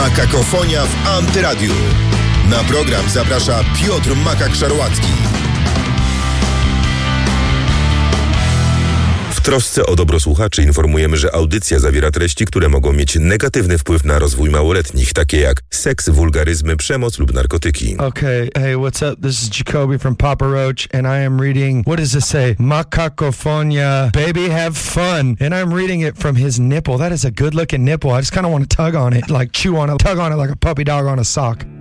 Makakofonia w Antyradiu. Na program zaprasza Piotr Makak-Szarłacki. W trosce o dobro słuchaczy informujemy, że audycja zawiera treści, które mogą mieć negatywny wpływ na rozwój małoletnich, takie jak seks, wulgaryzmy, przemoc lub narkotyki. Okay, hey, what's up? This is Jacoby from Papa Roach, and I am reading, what does it say? Makakofonia, baby, have fun. And I'm reading it from his nipple. That is a good-looking nipple. I just kind of want to tug on it, like chew on it, tug on it like a puppy dog on a sock.